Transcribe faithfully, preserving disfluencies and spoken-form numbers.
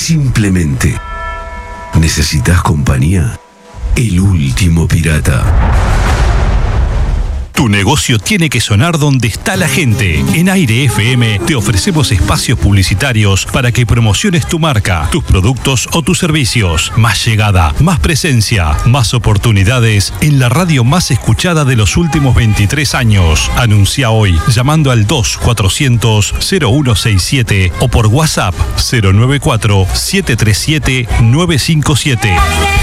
simplemente necesitas compañía, El Último Pirata. Tu negocio tiene que sonar donde está la gente. En Aire F M te ofrecemos espacios publicitarios para que promociones tu marca, tus productos o tus servicios. Más llegada, más presencia, más oportunidades en la radio más escuchada de los últimos veintitrés años. Anuncia hoy llamando al dos cuatrocientos cero uno sesenta y siete o por WhatsApp cero nueve cuatro siete tres siete nueve cinco siete.